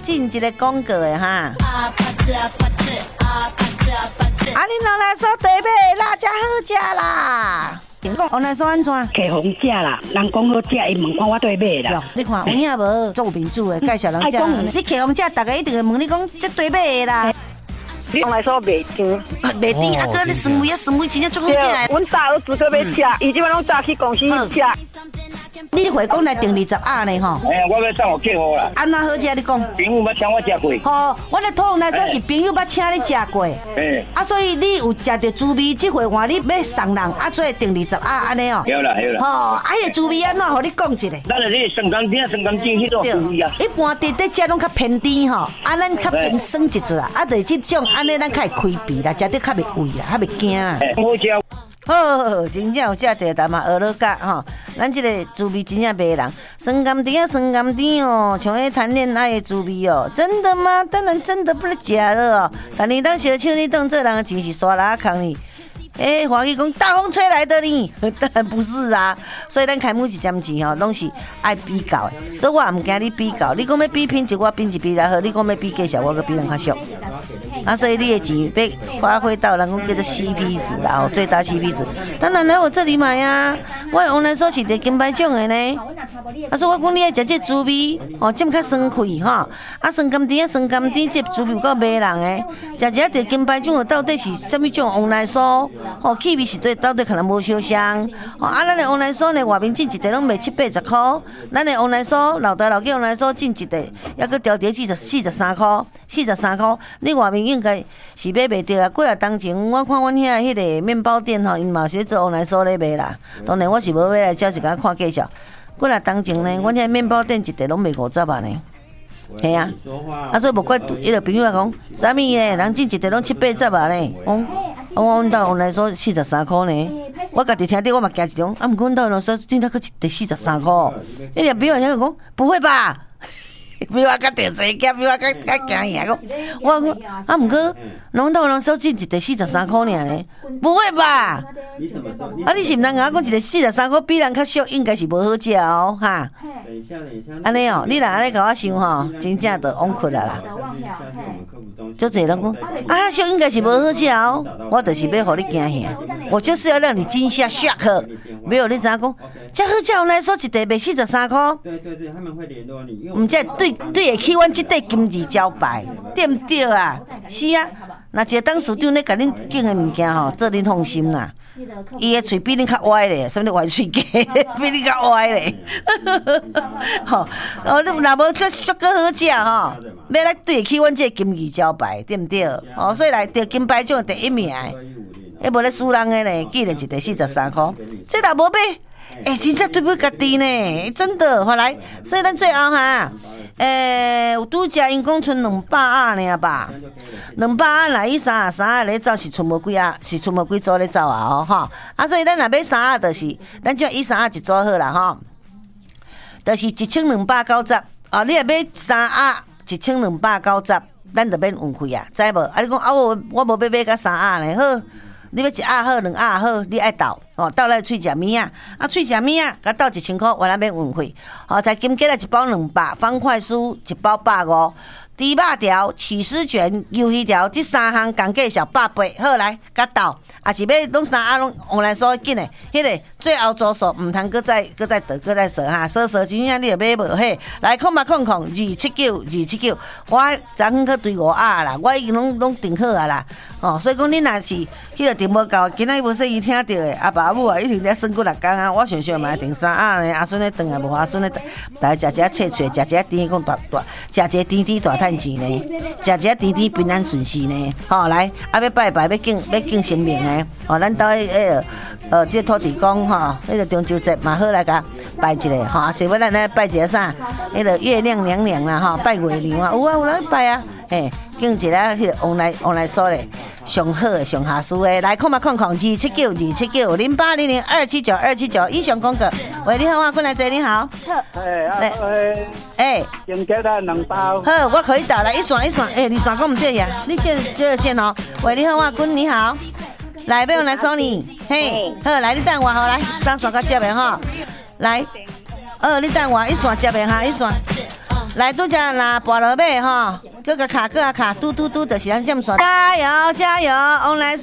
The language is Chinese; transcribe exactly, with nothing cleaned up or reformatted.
进一个广告的哈。啊，恁红来说台北辣椒好食啦。红来说安怎？ 客红食啦，人讲好食，伊问看我对买啦。 你看有影无？做民主的介绍人食，你客红食，大家一定会问你讲这对买的啦。 你红来说袂甜， 袂甜，啊哥你酸味啊酸味真正足好食的。 阮大儿子搁要食，伊即摆拢早去公司食。 你这回讲来订二十鸭呢吼？ 哎，我要送我客户啦。 安怎好食？你讲。 朋友捌请我食过。 吼，我咧讨来说是朋友捌请你食过。 哎。 啊，所以你有食到滋味，这回话你要送人，啊，做订二十鸭安尼哦。 有啦有啦。 吼，啊，迄个滋味安怎？互你讲一下。 咱咧你生甘甜、生甘甜迄种滋味啊。 一般伫伫食拢较偏甜吼，啊，咱较偏酸一撮啦，啊，就是这种安尼咱较会开鼻啦，食得较袂胃啦，较袂惊啊。 好食。 好，真正有食到淡嘛蚵仔甲吼，咱这个滋味真正袂人，酸甘甜啊酸甘甜哦，像迄谈恋爱的滋味哦，真的吗？当然真的不能假的哦。但你当小青你当这人真是刷拉坑你。哎、欸，华语讲大风吹来的呢，当然不是啊。所以咱开幕一针钱吼，拢是爱比较的。所以我也唔惊你比较，你讲要比品质，我品质比来好；你讲要比价钱，我个比人较俗。啊，所以你的钱要发挥到人讲叫做 C P 值啊，哦，最大 C P 值。当然来我这里买啊，我往来说是得金牌奖的呢。啊，所以我讲你爱食这滋味，哦，这么较爽快哈。啊，酸甘甜啊，酸甘甜，这滋味有够迷人的。食一得金牌奖的到底是什么种往来说？哦，气味是对，到底可能无相像。哦，啊，咱的往来酥呢，外面进一袋拢卖七八十块，咱的往来酥老大老家往来酥进一袋，还搁条条四十四十三块，四十三块。你外面应该是买袂到啊。几啊当前，我看阮遐迄个面包店吼，因嘛是做往来酥咧卖啦。当然我是无要来照，是甲看介绍。几啊当前呢，阮遐面包店一袋拢卖五十万呢。系啊，啊所以无怪伊个朋友讲，啥物咧？人进一袋拢七八十万呢。哦。我阮兜往来说四十三块呢，我家己听到我嘛惊一种，啊，毋过阮兜往说真正去得四十三块，迄个比我想讲，不会吧？比我较着济，比我较较惊呀！我讲啊，毋过阮兜往说进一袋四十三块尔呢，不会吧？啊，你是毋通甲我讲一个四十三块比人较俗，应该是无好食哦，哈。安尼哦，你若安尼甲我想吼，真正就枉亏啦啦。就这人讲啊，俗应该是无好食哦，我就是要互你惊吓，我就是要让你惊吓 shock。没有你知影讲，这好食来说一袋卖四十三块。对对对，他们会联络你。唔这对对得起阮这块金字招牌，对唔对啊？是啊，那一个董事长咧甲恁拣的物件吼，做恁放心啦。伊的嘴比恁较歪咧，什么歪嘴鸡，比恁较歪咧。吼，哦，你若无这俗个好食吼，要来对得起阮这金字招牌，对唔对？哦，所以来得金牌奖第一名。还无咧输人的咧，竟然一袋四十三块，这若无买，哎、欸，真正对不起家己呢，真的。后来，所以咱最后哈，诶、欸，有拄则因讲剩两百鸭尔吧，两百鸭来伊三十三鸭咧走是剩无几鸭，是剩无几组咧走啊吼，哈，啊，所以咱若买三鸭，就是咱就以三鸭一组好啦吼，就是一千两百九十，啊，你若买三鸭一千两百九十，咱就免运费啊，知无？啊，你讲啊，我我无要买甲三鸭咧，好。你要一鸭好，两鸭好，你爱倒哦，倒来喙食面啊，啊喙食面啊，甲倒一千块，原来免运费。哦，才金鸡来一包两百，方块酥一包百五，猪肉条、起司卷、鱿鱼条，这三项共计小百八。好来，甲倒，啊是要拢三鸭拢往来说紧诶，迄、那个最后组数毋通搁再搁再倒搁再说哈，说说真正你就买无嘿。来空吧空空，二七九二七九，我昨昏去对五鸭啦，我已经拢拢订好啊啦。哦，所以讲你若是迄个订无够，今仔无说伊听到诶，阿爸阿母啊一定在算过六工啊，我想想嘛订三鸭呢，阿孙咧顿啊无阿孙咧，大家食一下切切，食一下甜讲大大，食一个甜甜大趁钱呢，食一下甜甜平安顺遂呢。吼、哦，来啊要拜拜要敬要敬神明呢。哦，咱到迄个呃这土地公吼，迄个中秋节嘛好来甲拜一下吼，是要咱来拜一个啥？迄个月亮娘娘啦吼，拜月娘啊，有啊有来拜啊，嘿。敬一个迄个往来往来说咧，上好诶上下输诶，来看嘛看看，二七九二七九零八零零二七九二七九以上广告。喂，你好啊，过来坐，你好。 哎，啊，诶， 哎， 金鸡蛋两包。 好，我可以打来一线一线，哎，你线讲唔对呀？你这这个线哦。喂，你好啊，君你好。来，要用来收你，嘿，好，来你等我好，来三线到接的哈，来，呃，你等我一线接的哈，一线。 来拄只若跋落尾吼，搁个卡搁个卡，嘟嘟嘟，就是咱这么算。加油加油，往来。